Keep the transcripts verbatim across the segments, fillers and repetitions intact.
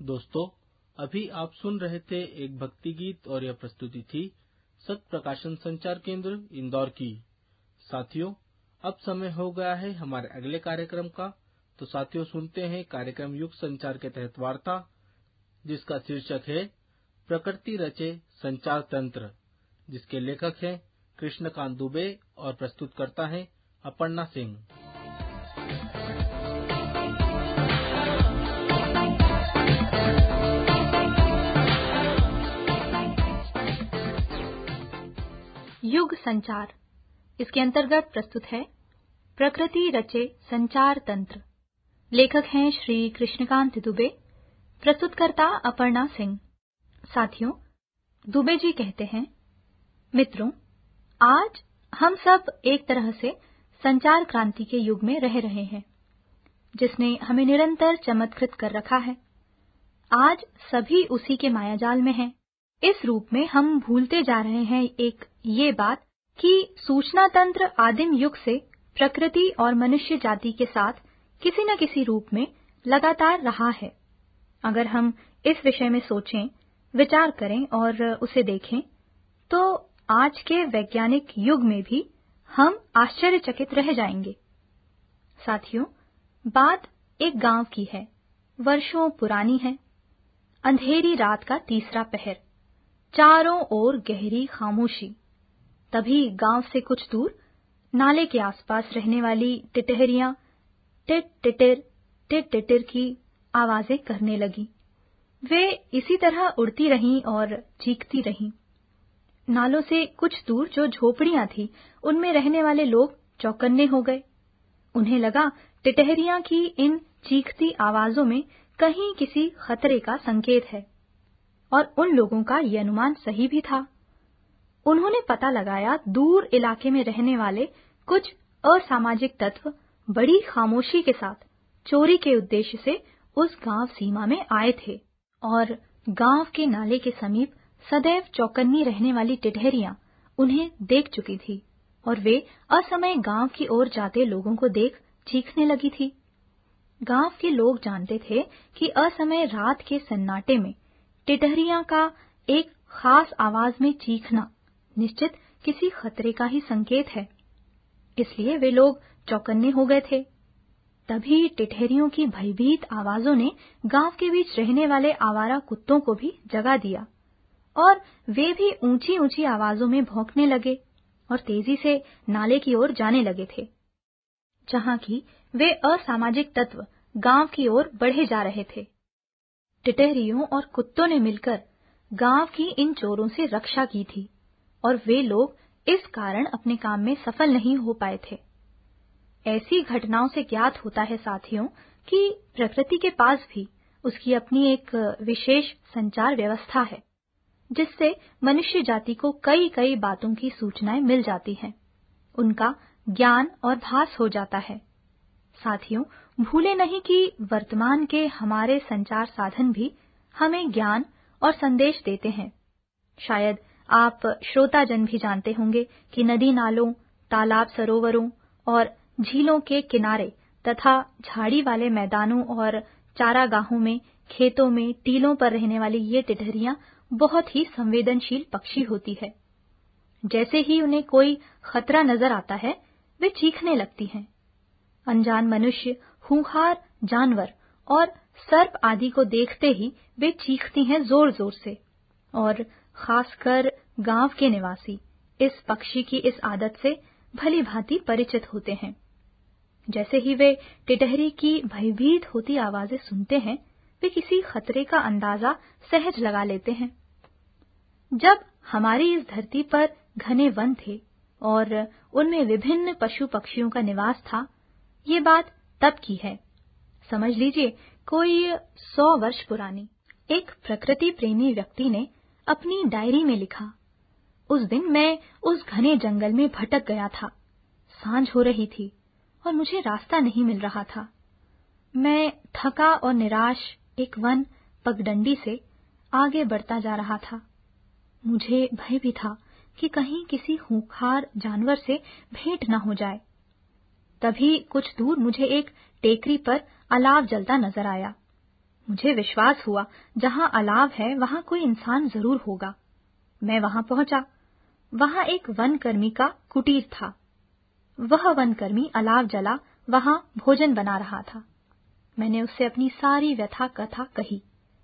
दोस्तों, अभी आप सुन रहे थे एक भक्ति गीत और यह प्रस्तुति थी सत प्रकाशन संचार केंद्र इंदौर की। साथियों, अब समय हो गया है हमारे अगले कार्यक्रम का। तो साथियों, सुनते हैं कार्यक्रम युग संचार के तहत वार्ता, जिसका शीर्षक है प्रकृति रचे संचार तंत्र, जिसके लेखक हैं कृष्णकांत दुबे और प्रस्तुत करता है अपर्णा सिंह। युग संचार, इसके अंतर्गत प्रस्तुत है प्रकृति रचे संचार तंत्र। लेखक हैं श्री कृष्णकांत दुबे, प्रस्तुतकर्ता अपर्णा सिंह। साथियों, दुबे जी कहते हैं, मित्रों, आज हम सब एक तरह से संचार क्रांति के युग में रह रहे हैं, जिसने हमें निरंतर चमत्कृत कर रखा है। आज सभी उसी के मायाजाल में हैं। इस रूप में हम भूलते जा रहे हैं एक ये बात कि सूचना तंत्र आदिम युग से प्रकृति और मनुष्य जाति के साथ किसी न किसी रूप में लगातार रहा है। अगर हम इस विषय में सोचें, विचार करें और उसे देखें, तो आज के वैज्ञानिक युग में भी हम आश्चर्यचकित रह जाएंगे। साथियों, बात एक गांव की है, वर्षों पुरानी है। अंधेरी रात का तीसरा पहर, चारों ओर गहरी खामोशी। तभी गांव से कुछ दूर नाले के आसपास रहने वाली टिटहरियां टिट टिटिर टिट टिटिर की आवाजें करने लगी। वे इसी तरह उड़ती रहीं और चीखती रहीं। नालों से कुछ दूर जो झोपड़ियां थी, उनमें रहने वाले लोग चौकन्ने हो गए। उन्हें लगा टिटहरियां की इन चीखती आवाजों में कहीं किसी खतरे का संकेत है, और उन लोगों का ये अनुमान सही भी था। उन्होंने पता लगाया, दूर इलाके में रहने वाले कुछ असामाजिक तत्व बड़ी खामोशी के साथ चोरी के उद्देश्य से उस गांव सीमा में आए थे, और गांव के नाले के समीप सदैव चौकन्नी रहने वाली टिटहरियां उन्हें देख चुकी थी, और वे असमय गांव की ओर जाते लोगों को देख चीखने लगी थी। गांव के लोग जानते थे कि असमय रात के सन्नाटे में टिटहरियां का एक खास आवाज में चीखना निश्चित किसी खतरे का ही संकेत है। इसलिए वे लोग चौकन्ने हो गए थे। तभी टिटहरियों की भयभीत आवाजों ने गांव के बीच रहने वाले आवारा कुत्तों को भी जगा दिया, और वे भी ऊंची ऊंची आवाजों में भौंकने लगे और तेजी से नाले की ओर जाने लगे थे, जहां की वे असामाजिक तत्व गांव की ओर बढ़े जा रहे थे। टिटहरियों और कुत्तों ने मिलकर गांव की इन चोरों से रक्षा की थी, और वे लोग इस कारण अपने काम में सफल नहीं हो पाए थे। ऐसी घटनाओं से ज्ञात होता है साथियों कि प्रकृति के पास भी उसकी अपनी एक विशेष संचार व्यवस्था है, जिससे मनुष्य जाति को कई कई बातों की सूचनाएं मिल जाती हैं, उनका ज्ञान और भास हो जाता है। साथियों, भूले नहीं कि वर्तमान के हमारे संचार साधन भी हमें ज्ञान और संदेश देते हैं। शायद आप श्रोताजन भी जानते होंगे कि नदी नालों, तालाब सरोवरों और झीलों के किनारे तथा झाड़ी वाले मैदानों और चारागाहों में, खेतों में, टीलों पर रहने वाली ये टिटहरियां बहुत ही संवेदनशील पक्षी होती है। जैसे ही उन्हें कोई खतरा नजर आता है, वे चीखने लगती हैं। अनजान मनुष्य, खूंखार जानवर और सर्प आदि को देखते ही वे चीखती हैं जोर जोर से, और खासकर गांव के निवासी इस पक्षी की इस आदत से भली भांति परिचित होते हैं। जैसे ही वे टिटहरी की भयभीत होती आवाजें सुनते हैं, वे किसी खतरे का अंदाजा सहज लगा लेते हैं। जब हमारी इस धरती पर घने वन थे और उनमें विभिन्न पशु पक्षियों का निवास था, ये बात तब की है, समझ लीजिए कोई सौ वर्ष पुरानी। एक प्रकृति प्रेमी व्यक्ति ने अपनी डायरी में लिखा, उस दिन मैं उस घने जंगल में भटक गया था। सांझ हो रही थी और मुझे रास्ता नहीं मिल रहा था। मैं थका और निराश एक वन पगडंडी से आगे बढ़ता जा रहा था। मुझे भय भी था कि कहीं किसी खूंखार जानवर से भेंट न हो जाए। तभी कुछ दूर मुझे एक टेकरी पर अलाव जलता नजर आया। मुझे विश्वास हुआ जहाँ अलाव है वहाँ कोई इंसान जरूर होगा। मैं वहाँ पहुंचा। वहाँ एक वनकर्मी का कुटीर था। वह वनकर्मी अलाव जला वहाँ भोजन बना रहा था। मैंने उससे अपनी सारी व्यथा कथा कही।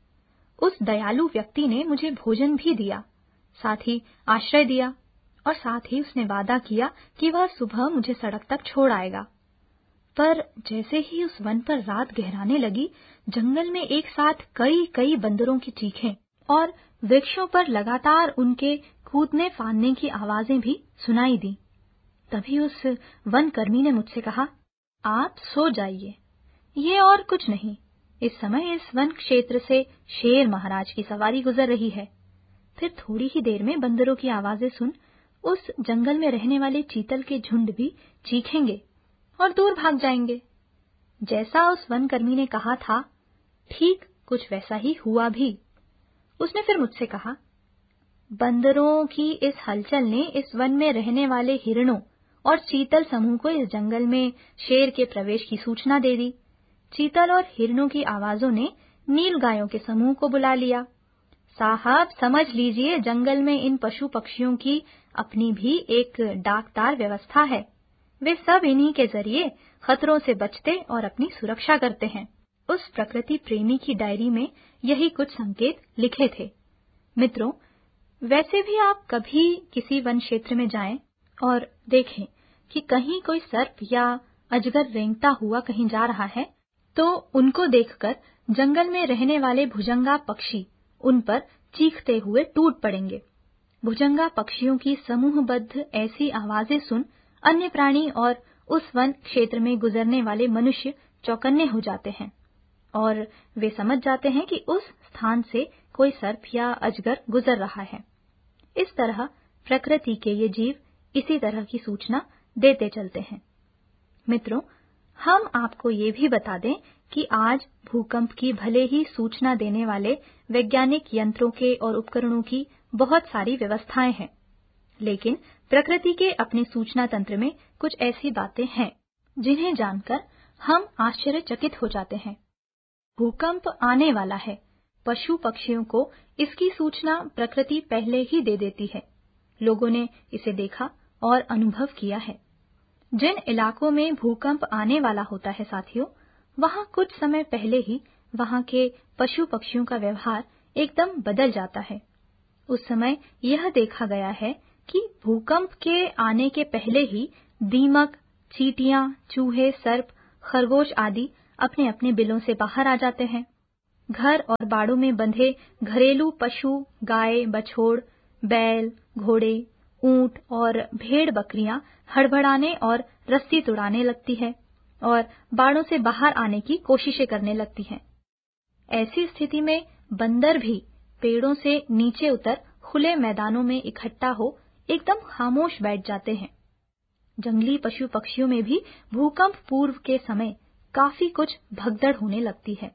उस दयालु व्यक्ति ने मुझे भोजन भी दिया, साथ ही आश्रय दिया और साथ ही उसने वादा किया कि वह सुबह मुझे सड़क तक छोड़ आएगा। पर जैसे ही उस वन पर रात गहराने लगी, जंगल में एक साथ कई कई बंदरों की चीखें और वृक्षों पर लगातार उनके कूदने फांदने की आवाजें भी सुनाई दी। तभी उस वनकर्मी ने मुझसे कहा, आप सो जाइए, ये और कुछ नहीं। इस समय इस वन क्षेत्र से शेर महाराज की सवारी गुजर रही है। फिर थोड़ी ही देर में बंदरों की आवाजें सुन उस जंगल में रहने वाले चीतल के झुंड भी चीखेंगे और दूर भाग जाएंगे। जैसा उस वनकर्मी ने कहा था, ठीक कुछ वैसा ही हुआ भी। उसने फिर मुझसे कहा, बंदरों की इस हलचल ने इस वन में रहने वाले हिरणों और चीतल समूह को इस जंगल में शेर के प्रवेश की सूचना दे दी। चीतल और हिरणों की आवाजों ने नील गायों के समूह को बुला लिया। साहब, समझ लीजिए, जंगल में इन पशु पक्षियों की अपनी भी एक डाकदार व्यवस्था है। वे सब इन्हीं के जरिए खतरों से बचते और अपनी सुरक्षा करते हैं। उस प्रकृति प्रेमी की डायरी में यही कुछ संकेत लिखे थे। मित्रों, वैसे भी आप कभी किसी वन क्षेत्र में जाएं और देखें कि कहीं कोई सर्प या अजगर रेंगता हुआ कहीं जा रहा है, तो उनको देखकर जंगल में रहने वाले भुजंगा पक्षी उन पर चीखते हुए टूट पड़ेंगे। भुजंगा पक्षियों की समूहबद्ध ऐसी आवाजें सुन अन्य प्राणी और उस वन क्षेत्र में गुजरने वाले मनुष्य चौकन्ने हो जाते हैं और वे समझ जाते हैं कि उस स्थान से कोई सर्प या अजगर गुजर रहा है। इस तरह प्रकृति के ये जीव इसी तरह की सूचना देते चलते हैं। मित्रों, हम आपको ये भी बता दें कि आज भूकंप की भले ही सूचना देने वाले वैज्ञानिक यंत्रों के और उपकरणों की बहुत सारी व्यवस्थाएं हैं, लेकिन प्रकृति के अपने सूचना तंत्र में कुछ ऐसी बातें हैं जिन्हें जानकर हम आश्चर्यचकित हो जाते हैं। भूकंप आने वाला है, पशु पक्षियों को इसकी सूचना प्रकृति पहले ही दे देती है। लोगों ने इसे देखा और अनुभव किया है। जिन इलाकों में भूकंप आने वाला होता है साथियों, वहां कुछ समय पहले ही वहां के पशु पक्षियों का व्यवहार एकदम बदल जाता है। उस समय यह देखा गया है कि भूकंप के आने के पहले ही दीमक, चींटियां, चूहे, सर्प, खरगोश आदि अपने अपने बिलों से बाहर आ जाते हैं। घर और बाड़ों में बंधे घरेलू पशु, गाय, बछोड़, बैल, घोड़े, ऊंट और भेड़ बकरियां हड़बड़ाने और रस्सी तुड़ाने लगती है और बाड़ों से बाहर आने की कोशिशें करने लगती हैं। ऐसी स्थिति में बंदर भी पेड़ों से नीचे उतर खुले मैदानों में इकट्ठा हो एकदम खामोश बैठ जाते हैं। जंगली पशु पक्षियों में भी भूकंप पूर्व के समय काफी कुछ भगदड़ होने लगती है।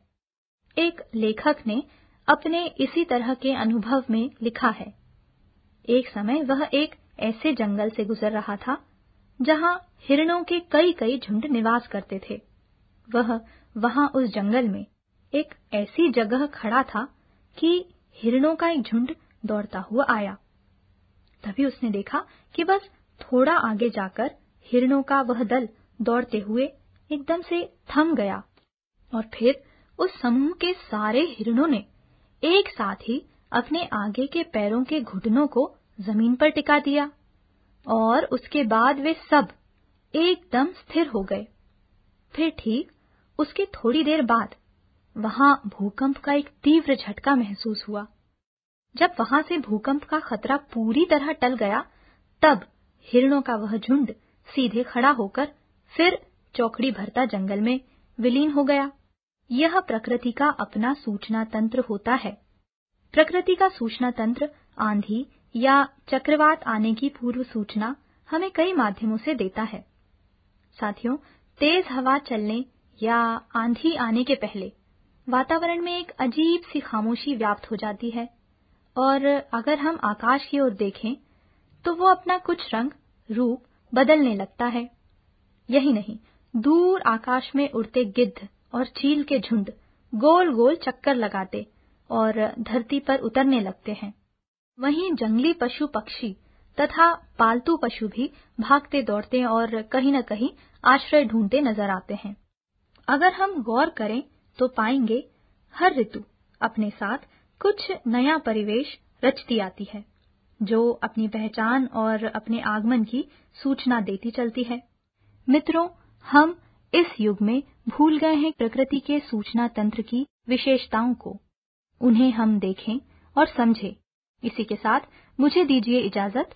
एक लेखक ने अपने इसी तरह के अनुभव में लिखा है, एक समय वह एक ऐसे जंगल से गुजर रहा था जहां हिरणों के कई कई झुंड निवास करते थे। वह वहां उस जंगल में एक ऐसी जगह खड़ा था कि हिरणों का एक झुंड दौड़ता हुआ आया। तभी उसने देखा कि बस थोड़ा आगे जाकर हिरणों का वह दल दौड़ते हुए एकदम से थम गया और फिर उस समूह के सारे हिरणों ने एक साथ ही अपने आगे के पैरों के घुटनों को जमीन पर टिका दिया और उसके बाद वे सब एकदम स्थिर हो गए। फिर ठीक उसके थोड़ी देर बाद वहां भूकंप का एक तीव्र झटका महसूस हुआ। जब वहां से भूकंप का खतरा पूरी तरह टल गया, तब हिरणों का वह झुंड सीधे खड़ा होकर फिर चौकड़ी भरता जंगल में विलीन हो गया। यह प्रकृति का अपना सूचना तंत्र होता है। प्रकृति का सूचना तंत्र आंधी या चक्रवात आने की पूर्व सूचना हमें कई माध्यमों से देता है। साथियों, तेज हवा चलने या आंधी आने के पहले वातावरण में एक अजीब सी खामोशी व्याप्त हो जाती है और अगर हम आकाश की ओर देखें तो वो अपना कुछ रंग, रूप बदलने लगता है। यही नहीं, दूर आकाश में उड़ते गिद्ध और चील के झुंड गोल गोल चक्कर लगाते और धरती पर उतरने लगते हैं। वहीं जंगली पशु पक्षी तथा पालतू पशु भी भागते दौड़ते और कहीं न कहीं आश्रय ढूंढते नजर आते हैं। अगर हम गौर करें तो पाएंगे हर ऋतु अपने साथ कुछ नया परिवेश रचती आती है, जो अपनी पहचान और अपने आगमन की सूचना देती चलती है। मित्रों, हम इस युग में भूल गए हैं प्रकृति के सूचना तंत्र की विशेषताओं को। उन्हें हम देखें और समझें। इसी के साथ मुझे दीजिए इजाजत।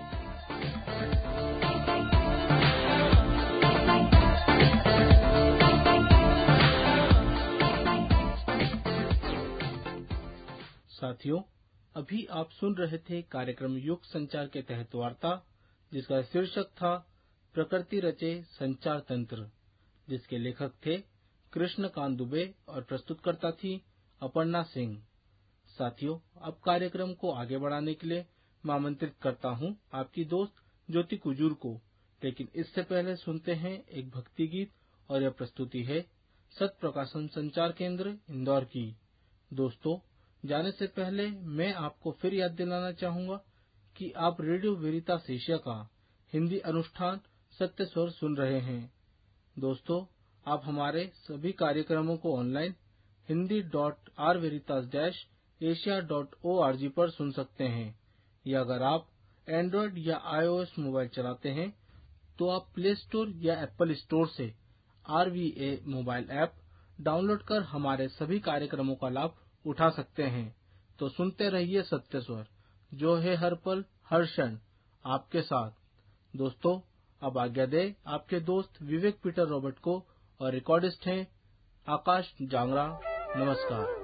साथियों, अभी आप सुन रहे थे कार्यक्रम युग संचार के तहत वार्ता, जिसका शीर्षक था प्रकृति रचे संचार तंत्र, जिसके लेखक थे कृष्णकांत दुबे और प्रस्तुतकर्ता थी अपर्णा सिंह। साथियों, अब कार्यक्रम को आगे बढ़ाने के लिए मैं आमंत्रित करता हूं आपकी दोस्त ज्योति कुजूर को। लेकिन इससे पहले सुनते हैं एक भक्ति गीत, और यह प्रस्तुति है सत प्रकाशन संचार केंद्र इंदौर की। दोस्तों, जाने से पहले मैं आपको फिर याद दिलाना चाहूंगा कि आप रेडियो वेरितास एशिया का हिंदी अनुष्ठान सत्य स्वर सुन रहे हैं। दोस्तों, आप हमारे सभी कार्यक्रमों को online Hindi dot are वेरितास dash Asia dot O R G पर सुन सकते हैं, या अगर आप एंड्रॉयड या आईओएस मोबाइल चलाते हैं तो आप प्ले स्टोर या एप्पल स्टोर से are V A mobile app download कर हमारे सभी कार्यक्रमों का लाभ उठा सकते हैं। तो सुनते रहिए सत्य स्वर, जो है हर पल हर क्षण आपके साथ। दोस्तों, अब आज्ञा दे आपके दोस्त विवेक पीटर रॉबर्ट को, और रिकॉर्डिस्ट हैं आकाश जांगरा। नमस्कार।